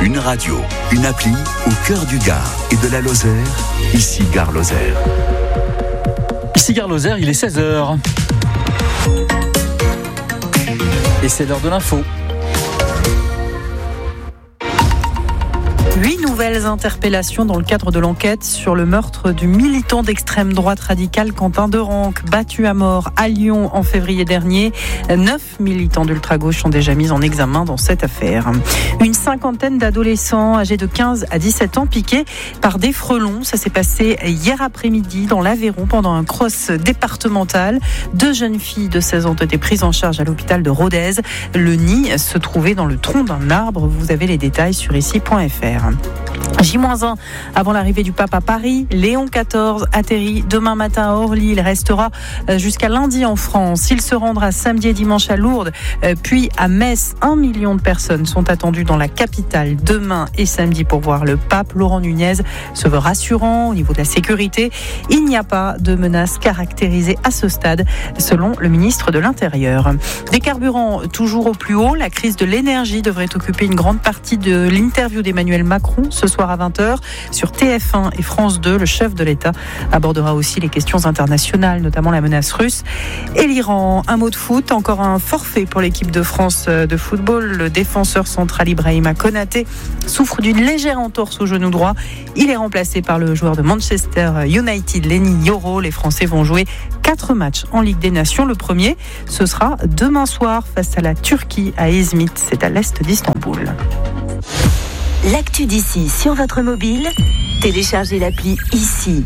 Une radio, une appli au cœur du Gard et de la Lozère. Ici Gare Lozère. Ici Gare Lozère, il est 16h. Et c'est l'heure de l'info. 8 nouvelles interpellations dans le cadre de l'enquête sur le meurtre du militant d'extrême droite radicale Quentin Derenque, battu à mort à Lyon en février dernier. 9 militants d'ultra-gauche sont déjà mis en examen dans cette affaire. Une cinquantaine d'adolescents âgés de 15 à 17 ans piqués par des frelons. Ça s'est passé hier après-midi dans l'Aveyron pendant un cross départemental. 2 jeunes filles de 16 ans ont été prises en charge à l'hôpital de Rodez. Le nid se trouvait dans le tronc d'un arbre. Vous avez les détails sur ici.fr. J-1 avant l'arrivée du pape à Paris. Léon XIV atterrit demain matin à Orly. Il restera jusqu'à lundi en France. Il se rendra samedi et dimanche à Lourdes, puis à Metz. 1 million de personnes sont attendues dans la capitale demain et samedi pour voir le pape. Laurent Nunez se veut rassurant au niveau de la sécurité. Il n'y a pas de menace caractérisée à ce stade, selon le ministre de l'Intérieur. Des carburants toujours au plus haut. La crise de l'énergie devrait occuper une grande partie de l'interview d'Emmanuel Macron ce soir à 20h sur TF1 et France 2. Le chef de l'État abordera aussi les questions internationales, notamment la menace russe et l'Iran. Un mot de foot, encore un forfait pour l'équipe de France de football. Le défenseur central Ibrahima Konaté souffre d'une légère entorse au genou droit. Il est remplacé par le joueur de Manchester United, Lenny Yoro. Les Français vont jouer 4 matchs en Ligue des Nations. Le premier, ce sera demain soir face à la Turquie à Izmit. C'est à l'est d'Istanbul. L'actu d'ici sur votre mobile, téléchargez l'appli ici.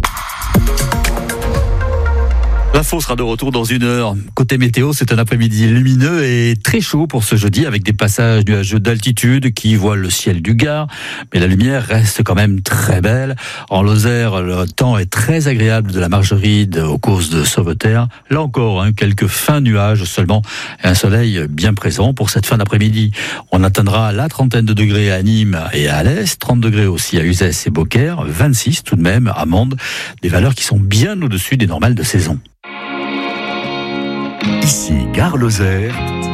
L'info sera de retour dans 1 heure. Côté météo, c'est un après-midi lumineux et très chaud pour ce jeudi avec des passages nuageux d'altitude qui voilent le ciel du Gard. Mais la lumière reste quand même très belle. En Lozère, le temps est très agréable de la Margeride aux courses de Sauveterre. Là encore, quelques fins nuages seulement et un soleil bien présent pour cette fin d'après-midi. On atteindra la 30aine de degrés à Nîmes et à l'Est, 30 degrés aussi à Uzès et Beaucaire, 26 tout de même à Mende, des valeurs qui sont bien au-dessus des normales de saison. Ici Gare Lozère,